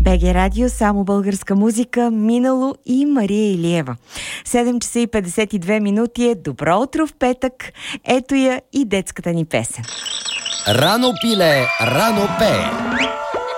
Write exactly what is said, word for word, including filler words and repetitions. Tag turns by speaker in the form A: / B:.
A: БГ Радио, само българска музика, минало и Мария Илиева. седем часа и петдесет и две минути е добро утро в петък. Ето я и детската ни песен.
B: Рано пиле, рано пее.